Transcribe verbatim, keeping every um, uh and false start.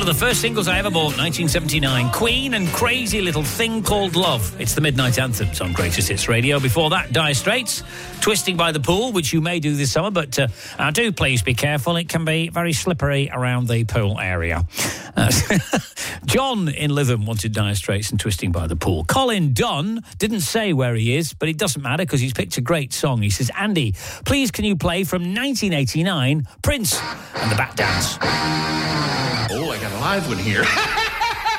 One of the first singles I ever bought, nineteen seventy-nine. Queen and Crazy Little Thing Called Love. It's the Midnight Anthems on Greatest Hits Radio. Before that, Dire Straits, Twisting by the Pool, which you may do this summer, but uh, uh, do please be careful. It can be very slippery around the pool area. Uh, John in Lytham wanted Dire Straits and Twisting by the Pool. Colin Dunn didn't say where he is, but it doesn't matter because he's picked a great song. He says, Andy, please can you play from nineteen eighty-nine, Prince and the Bat Dance? Oh, I got a live one here.